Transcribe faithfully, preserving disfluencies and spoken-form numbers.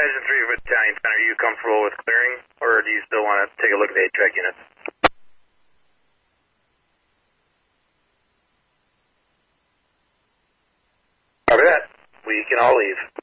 Division three Battalion ten, are you comfortable with clearing, or do you still want to take a look at the eight-track units? Copy that. We can all leave.